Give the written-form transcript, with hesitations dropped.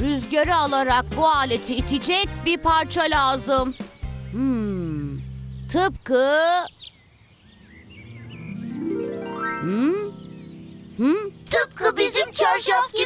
Rüzgarı alarak bu aleti itecek bir parça lazım. Tıpkı... Tıpkı bizim çarşaf gibi.